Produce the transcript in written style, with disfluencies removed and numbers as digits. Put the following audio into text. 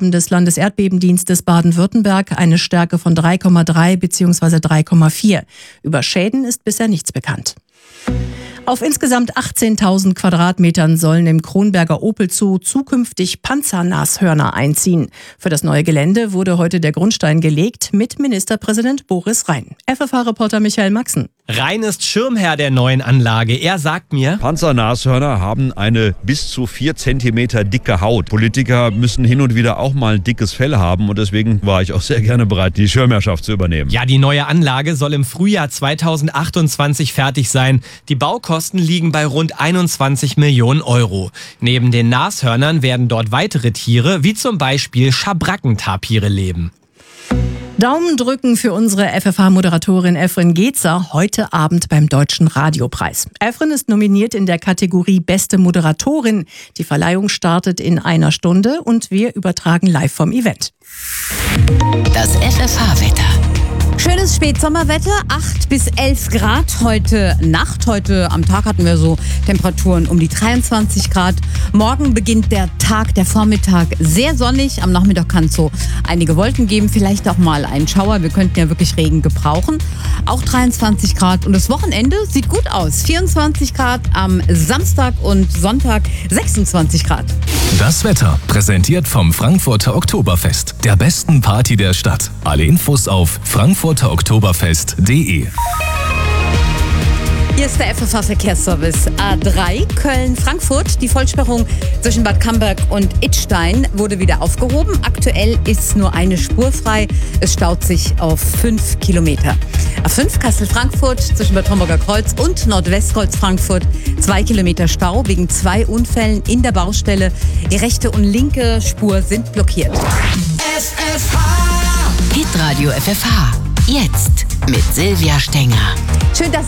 Angaben des Landeserdbebendienstes Baden-Württemberg eine Stärke von 3,3 bzw. 3,4. Über Schäden ist bisher nichts bekannt. Auf insgesamt 18.000 Quadratmetern sollen im Kronberger Opel Zoo zukünftig Panzernashörner einziehen. Für das neue Gelände wurde heute der Grundstein gelegt mit Ministerpräsident Boris Rhein. FFH-Reporter Michael Maxen. Rhein ist Schirmherr der neuen Anlage. Er sagt mir: Panzernashörner haben eine bis zu 4 Zentimeter dicke Haut. Politiker müssen hin und wieder auch mal ein dickes Fell haben und deswegen war ich auch sehr gerne bereit, die Schirmherrschaft zu übernehmen. Ja, die neue Anlage soll im Frühjahr 2028 fertig sein. Die Baukosten liegen bei rund 21 Millionen Euro. Neben den Nashörnern werden dort weitere Tiere, wie zum Beispiel Schabrackentapire, leben. Daumen drücken für unsere FFH-Moderatorin Efren Gezer heute Abend beim Deutschen Radiopreis. Efren ist nominiert in der Kategorie Beste Moderatorin. Die Verleihung startet in einer Stunde und wir übertragen live vom Event. Das FFH-Wetter. Schönes Spätsommerwetter, 8 bis 11 Grad heute Nacht. Heute am Tag hatten wir so Temperaturen um die 23 Grad. Morgen beginnt der Tag, der Vormittag sehr sonnig. Am Nachmittag kann es so einige Wolken geben, vielleicht auch mal einen Schauer. Wir könnten ja wirklich Regen gebrauchen. Auch 23 Grad und das Wochenende sieht gut aus. 24 Grad am Samstag und Sonntag 26 Grad. Das Wetter präsentiert vom Frankfurter Oktoberfest, der besten Party der Stadt. Alle Infos auf frankfurteroktoberfest.de. Hier ist der FFH-Verkehrsservice. A3 Köln-Frankfurt. Die Vollsperrung zwischen Bad Camberg und Idstein wurde wieder aufgehoben. Aktuell ist nur eine Spur frei. Es staut sich auf 5 Kilometer. A5 Kassel-Frankfurt zwischen Bad Homburger Kreuz und Nordwestkreuz-Frankfurt. 2 Kilometer Stau wegen 2 Unfällen in der Baustelle. Die rechte und linke Spur sind blockiert. Hitradio FFH. Jetzt mit Silvia Stenger. Schön, dass